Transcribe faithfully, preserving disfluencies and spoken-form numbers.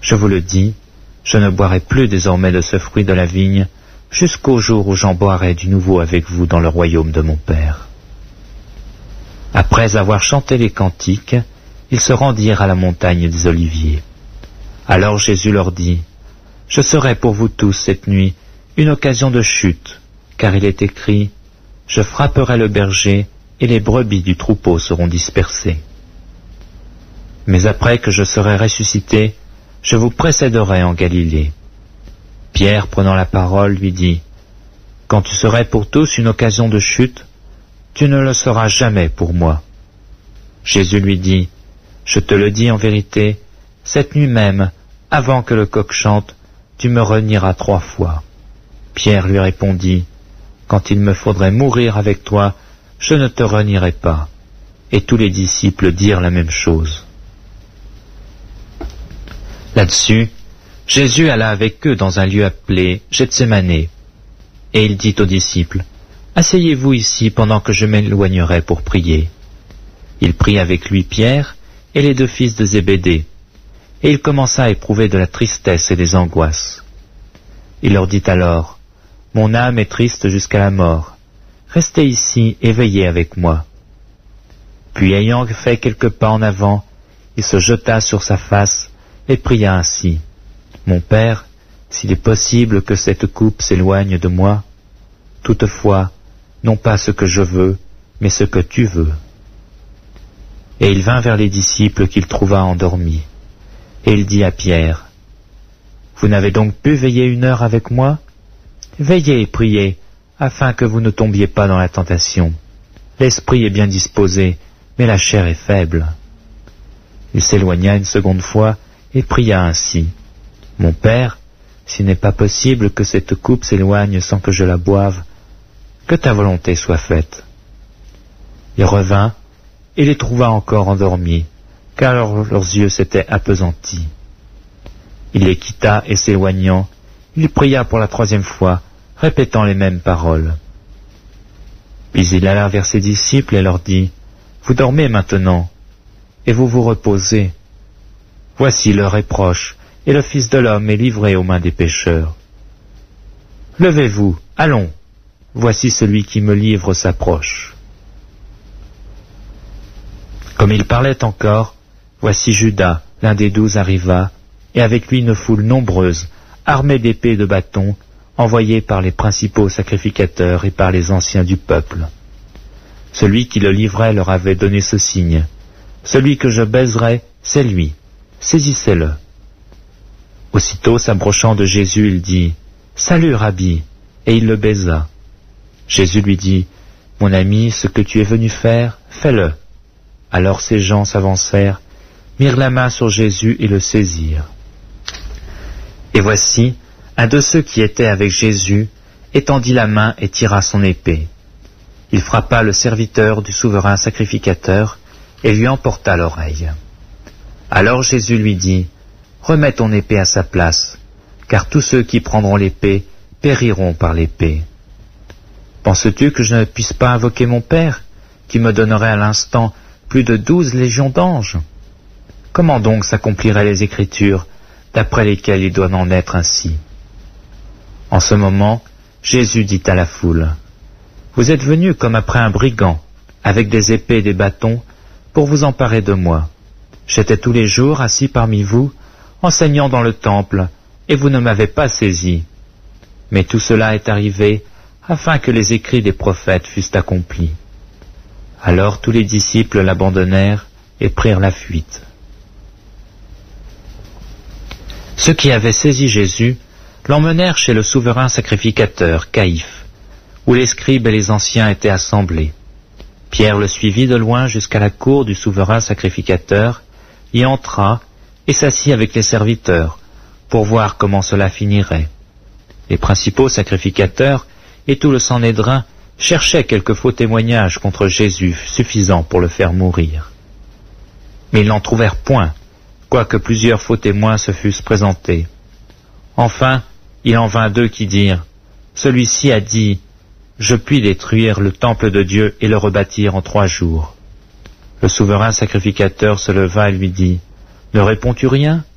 Je vous le dis, je ne boirai plus désormais de ce fruit de la vigne, jusqu'au jour où j'en boirai du nouveau avec vous dans le royaume de mon Père. » Après avoir chanté les cantiques, ils se rendirent à la montagne des Oliviers. Alors Jésus leur dit, « Je serai pour vous tous cette nuit une occasion de chute, car il est écrit, « Je frapperai le berger, et les brebis du troupeau seront dispersées. » Mais après que je serai ressuscité, je vous précéderai en Galilée. Pierre, prenant la parole, lui dit, « Quand tu serais pour tous une occasion de chute, tu ne le seras jamais pour moi. » Jésus lui dit, « Je te le dis en vérité, cette nuit même, avant que le coq chante, tu me renieras trois fois. » Pierre lui répondit, « Quand il me faudrait mourir avec toi, je ne te renierai pas. » Et tous les disciples dirent la même chose. Là-dessus, Jésus alla avec eux dans un lieu appelé Gethsémane, et il dit aux disciples, « Asseyez-vous ici pendant que je m'éloignerai pour prier. » Il prit avec lui Pierre et les deux fils de Zébédée, et il commença à éprouver de la tristesse et des angoisses. Il leur dit alors, « Mon âme est triste jusqu'à la mort. Restez ici et veillez avec moi. » Puis ayant fait quelques pas en avant, il se jeta sur sa face et pria ainsi, « Mon Père, s'il est possible que cette coupe s'éloigne de moi, toutefois, non pas ce que je veux, mais ce que tu veux. » Et il vint vers les disciples qu'il trouva endormis, et il dit à Pierre, « Vous n'avez donc pu veiller une heure avec moi? Veillez et priez, afin que vous ne tombiez pas dans la tentation. L'esprit est bien disposé, mais la chair est faible. » Il s'éloigna une seconde fois et pria ainsi, « Mon Père, s'il n'est pas possible que cette coupe s'éloigne sans que je la boive, que ta volonté soit faite. » Il revint et les trouva encore endormis, car leurs, leurs yeux s'étaient appesantis. Il les quitta et s'éloignant, il pria pour la troisième fois, répétant les mêmes paroles. Puis il alla vers ses disciples et leur dit, « Vous dormez maintenant, et vous vous reposez. Voici l'heure est proche, et le Fils de l'homme est livré aux mains des pécheurs. Levez-vous, allons, voici celui qui me livre s'approche. » Comme il parlait encore, voici Judas, l'un des douze, arriva, et avec lui une foule nombreuse, armée d'épées et de bâtons, envoyée par les principaux sacrificateurs et par les anciens du peuple. Celui qui le livrait leur avait donné ce signe, « Celui que je baiserai, c'est lui, saisissez-le. » Aussitôt s'approchant de Jésus, il dit, « Salut, Rabbi !» et il le baisa. Jésus lui dit, « Mon ami, ce que tu es venu faire, fais-le. » Alors ces gens s'avancèrent, mirent la main sur Jésus et le saisirent. Et voici, un de ceux qui étaient avec Jésus étendit la main et tira son épée. Il frappa le serviteur du souverain sacrificateur et lui emporta l'oreille. Alors Jésus lui dit, « Remets ton épée à sa place, car tous ceux qui prendront l'épée périront par l'épée. Penses-tu que je ne puisse pas invoquer mon Père, qui me donnerait à l'instant plus de douze légions d'anges? Comment donc s'accompliraient les Écritures, d'après lesquelles il doit en être ainsi? » En ce moment, Jésus dit à la foule, « Vous êtes venus comme après un brigand, avec des épées et des bâtons, pour vous emparer de moi. J'étais tous les jours assis parmi vous, enseignant dans le temple, et vous ne m'avez pas saisi. Mais tout cela est arrivé afin que les écrits des prophètes fussent accomplis. » Alors tous les disciples l'abandonnèrent et prirent la fuite. Ceux qui avaient saisi Jésus l'emmenèrent chez le souverain sacrificateur, Caïphe, où les scribes et les anciens étaient assemblés. Pierre le suivit de loin jusqu'à la cour du souverain sacrificateur, y entra et s'assit avec les serviteurs, pour voir comment cela finirait. Les principaux sacrificateurs et tout le Sanhédrin cherchaient quelques faux témoignages contre Jésus suffisants pour le faire mourir. Mais ils n'en trouvèrent point, quoique plusieurs faux témoins se fussent présentés. Enfin, il en vint deux qui dirent, « Celui-ci a dit, je puis détruire le temple de Dieu et le rebâtir en trois jours. » Le souverain sacrificateur se leva et lui dit, « Ne réponds-tu rien?